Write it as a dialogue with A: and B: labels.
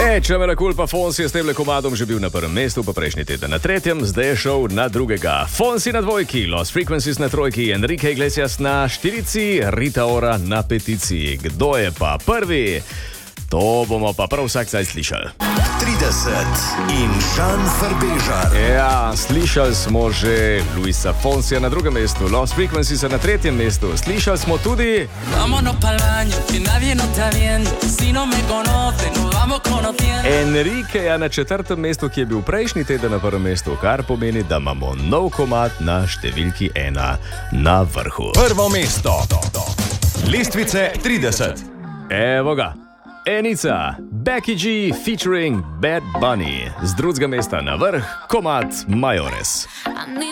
A: Če me la culpa, Fonsi je s tem komadom že bil na prvem mestu, pa prejšnji teden na tretjem, zdaj je šel na drugega. Fonsi na dvojki, Lost Frequencies na trojki, Enrique Iglesias na štirici, Rita Ora na petici. Kdo je pa prvi? To bomo pa prav vsak zdaj slišali.
B: 30 in Žan Farbežar.
A: Ja, slišali smo že Luisa Fonsija na drugem mestu, Lost Frequencies na tretjem mestu. Slišali smo tudi Enriqueja na četrtem mestu, ki je bil prejšnji teden na prvem mestu, kar pomeni, da imamo nov komad na številki 1 na vrhu.
B: Prvo mesto. Lestvice 30.
A: Evo ga. Enica, Becky G featuring Bad Bunny. Z drugega mesta na vrh komad Majores.